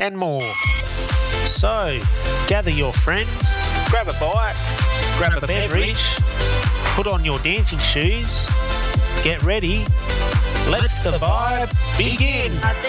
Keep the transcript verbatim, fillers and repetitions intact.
and more. So, gather your friends, grab a bite, grab a beverage, put on your dancing shoes, get ready, let the vibe begin.